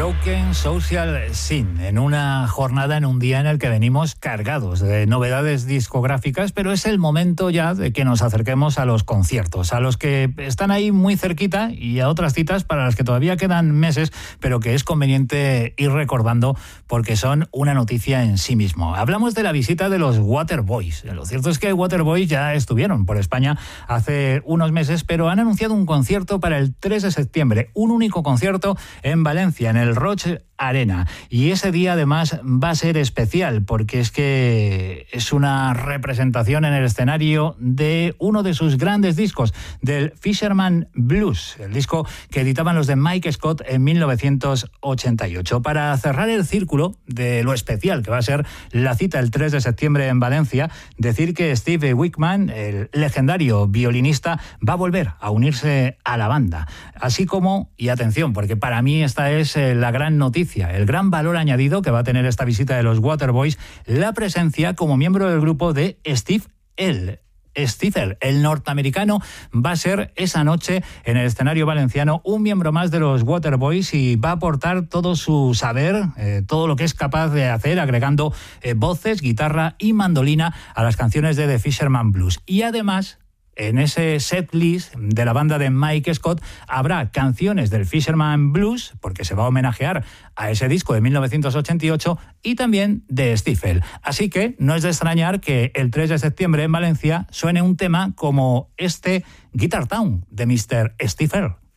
Broken Social Scene, en una jornada, en un día en el que venimos cargados de novedades discográficas, pero es el momento ya de que nos acerquemos a los conciertos, a los que están ahí muy cerquita y a otras citas para las que todavía quedan meses, pero que es conveniente ir recordando porque son una noticia en sí mismo. Hablamos de la visita de los Waterboys. Lo cierto es que Waterboys ya estuvieron por España hace unos meses, pero han anunciado un concierto para el 3 de septiembre, un único concierto en Valencia, en el Roig Arena. Y ese día además va a ser especial porque es que es una representación en el escenario de uno de sus grandes discos, del Fisherman Blues, el disco que editaban los de Mike Scott en 1988. Para cerrar el círculo de lo especial que va a ser la cita el 3 de septiembre en Valencia, decir que Steve Wickman, el legendario violinista, va a volver a unirse a la banda. Así como, y atención, porque para mí esta es la gran noticia, el gran valor añadido que va a tener esta visita de los Waterboys, la presencia como miembro del grupo de Steve Earle. Steve Earle, el norteamericano, va a ser esa noche en el escenario valenciano un miembro más de los Waterboys y va a aportar todo su saber, todo lo que es capaz de hacer, agregando voces, guitarra y mandolina a las canciones de The Fisherman Blues. Y además, en ese set list de la banda de Mike Scott habrá canciones del Fisherman Blues, porque se va a homenajear a ese disco de 1988, y también de Steve Earle. Así que no es de extrañar que el 3 de septiembre en Valencia suene un tema como este Guitar Town de Mr. Steve Earle.